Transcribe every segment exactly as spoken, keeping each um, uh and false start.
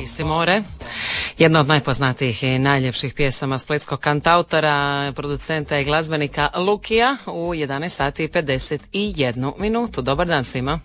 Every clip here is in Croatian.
si more. Jedna od najpoznatijih i najljepših pjesama spletskog kantautora, producenta i glazbenika Lukija u jedanaest sati i pedeset jednu minutu. Dobar dan svima.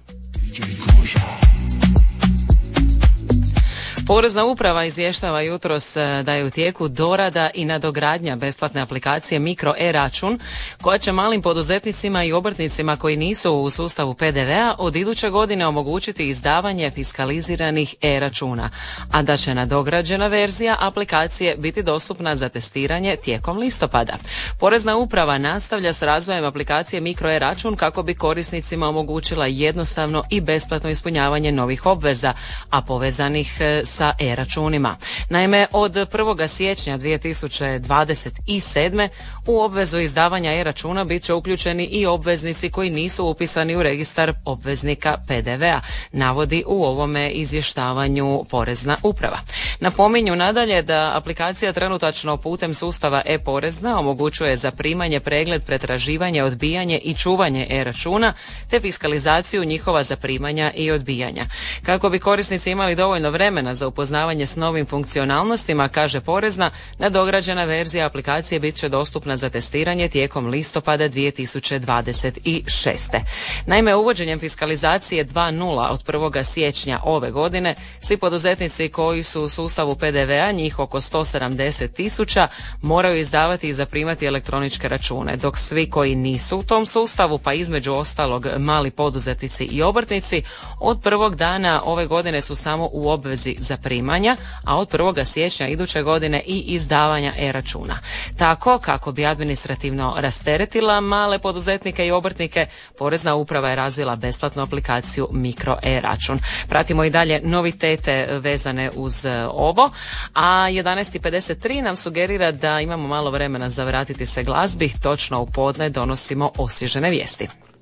Porezna uprava izvještava jutros da je u tijeku dorada i nadogradnja besplatne aplikacije Mikro e-račun, koja će malim poduzetnicima i obrtnicima koji nisu u sustavu pe de vea od iduće godine omogućiti izdavanje fiskaliziranih e-računa, a da će nadograđena verzija aplikacije biti dostupna za testiranje tijekom listopada. Porezna uprava nastavlja s razvojem aplikacije Mikro e-račun kako bi korisnicima omogućila jednostavno i besplatno ispunjavanje novih obveza, a povezanih sa e-računima. Naime, od prvog siječnja dvije tisuće dvadeset sedme. u obvezu izdavanja e-računa bit će uključeni i obveznici koji nisu upisani u registar obveznika pe de vea, navodi u ovome izvještavanju Porezna uprava. Napominju nadalje da aplikacija trenutačno putem sustava e-porezna omogućuje zaprimanje, pregled, pretraživanje, odbijanje i čuvanje e-računa te fiskalizaciju njihova zaprimanja i odbijanja. Kako bi korisnici imali dovoljno vremena za upoznavanje s novim funkcionalnostima, kaže Porezna, nadograđena verzija aplikacije bit će dostupna za testiranje tijekom listopada dvije tisuće dvadeset šeste. Naime, uvođenjem fiskalizacije dva nula od prvog siječnja ove godine, svi poduzetnici koji su u sustavu pe de vea, njih oko sto sedamdeset tisuća, moraju izdavati i zaprimati elektroničke račune, dok svi koji nisu u tom sustavu, pa između ostalog mali poduzetnici i obrtnici, od prvog dana ove godine su samo u obvezi zaprimanja, a od prvog siječnja iduće godine i izdavanja e-računa. Tako, kako bi administrativno rasteretila male poduzetnike i obrtnike, Porezna uprava je razvila besplatnu aplikaciju Mikro e-račun. Pratimo i dalje novitete vezane uz ovo, a jedanaest i pedeset tri nam sugerira da imamo malo vremena za vratiti se glazbi, točno u podne donosimo osvježene vijesti.